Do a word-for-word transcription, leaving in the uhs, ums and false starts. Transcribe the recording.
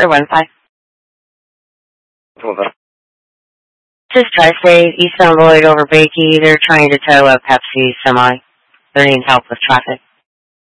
Clear one five. Over. Just try to say East on Lloyd over Bakey. They're trying to tow a Pepsi semi. They're needing help with traffic.